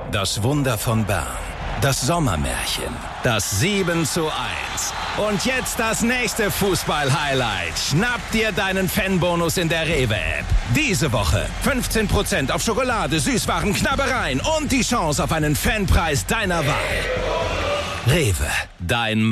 Das Wunder von Bern. Das Sommermärchen. Das 7:1. Und jetzt das nächste Fußball-Highlight. Schnapp dir deinen Fanbonus in der Rewe-App. Diese Woche 15% auf Schokolade, Süßwaren, Knabbereien und die Chance auf einen Fanpreis deiner Wahl. Rewe, dein